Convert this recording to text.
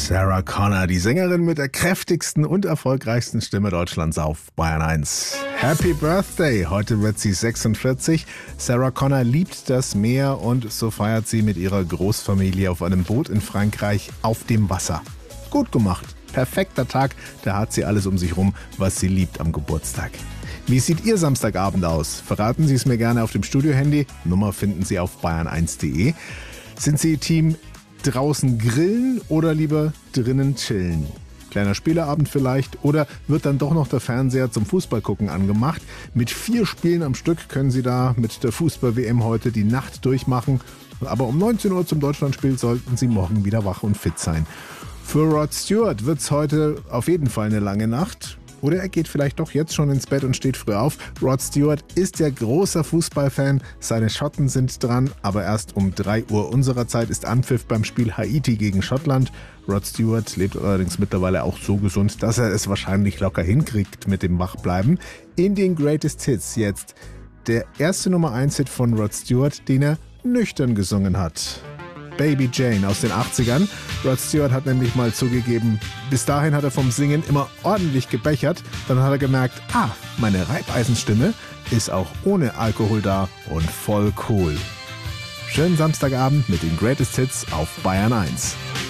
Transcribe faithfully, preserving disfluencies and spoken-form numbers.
Sarah Connor, die Sängerin mit der kräftigsten und erfolgreichsten Stimme Deutschlands auf Bayern eins. Happy Birthday! Heute wird sie sechsundvierzig. Sarah Connor liebt das Meer und so feiert sie mit ihrer Großfamilie auf einem Boot in Frankreich auf dem Wasser. Gut gemacht. Perfekter Tag, da hat sie alles um sich rum, was sie liebt am Geburtstag. Wie sieht Ihr Samstagabend aus? Verraten Sie es mir gerne auf dem Studiohandy. Nummer finden Sie auf bayern eins punkt de. Sind Sie Team draußen grillen oder lieber drinnen chillen? Kleiner Spieleabend vielleicht, oder wird dann doch noch der Fernseher zum Fußballgucken angemacht? Mit vier Spielen am Stück können Sie da mit der Fußball-W M heute die Nacht durchmachen. Aber um neunzehn Uhr zum Deutschlandspiel sollten Sie morgen wieder wach und fit sein. Für Rod Stewart wird es heute auf jeden Fall eine lange Nacht. Oder er geht vielleicht doch jetzt schon ins Bett und steht früh auf. Rod Stewart ist ja großer Fußballfan. Seine Schotten sind dran, aber erst um drei Uhr unserer Zeit ist Anpfiff beim Spiel Haiti gegen Schottland. Rod Stewart lebt allerdings mittlerweile auch so gesund, dass er es wahrscheinlich locker hinkriegt mit dem Wachbleiben. In den Greatest Hits jetzt der erste Nummer eins Hit von Rod Stewart, den er nüchtern gesungen hat. Baby Jane aus den achtzigern. Rod Stewart hat nämlich mal zugegeben, bis dahin hat er vom Singen immer ordentlich gebechert. Dann hat er gemerkt, ah, meine Reibeisenstimme ist auch ohne Alkohol da und voll cool. Schönen Samstagabend mit den Greatest Hits auf Bayern eins.